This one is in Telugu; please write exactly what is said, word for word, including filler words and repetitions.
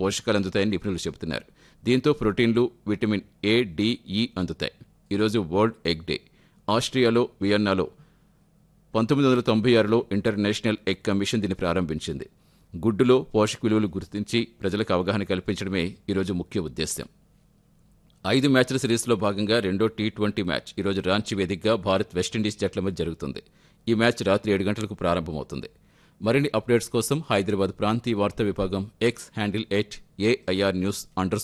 పోషకాలు అందుతాయని నిపుణులు చెబుతున్నారు. దీంతో ప్రోటీన్లు, విటమిన్ ఏ, డి, ఇ అందుతాయి. ఈరోజు వరల్డ్ ఎగ్ డే. ఆస్ట్రియాలో వియన్నాలో పంతొమ్మిది వందల తొంభై ఆరులో ఇంటర్నేషనల్ ఎగ్ కమిషన్ దీన్ని ప్రారంభించింది. గుడ్డులో పోషక విలువలు గుర్తించి ప్రజలకు అవగాహన కల్పించడమే ఈరోజు ముఖ్య ఉద్దేశ్యం. ఐదు మ్యాచ్ల సిరీస్లో భాగంగా రెండో టీ ట్వంటీ మ్యాచ్ ఈరోజు రాంచీ వేదికగా భారత్ వెస్టిండీస్ జట్ల మధ్య జరుగుతుంది. ఈ మ్యాచ్ రాత్రి ఏడు గంటలకు ప్రారంభమవుతుంది. మరిన్ని అప్డేట్స్ కోసం హైదరాబాద్ ప్రాంతీయ వార్తా విభాగం X handle at AIR news under